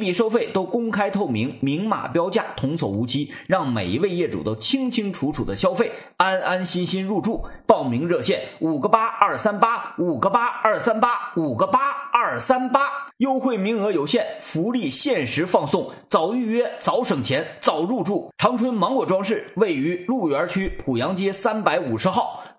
地收费都公开透明，明码标价，童叟无欺，让每一位业主都清清楚楚的消费，安安心心入住。报名热线5个8 238 5个8 238 5个8 238，优惠名额有限，福利限时放送，早预约早省钱早入住。长春芒果装饰位于鹿园区濮阳街350号，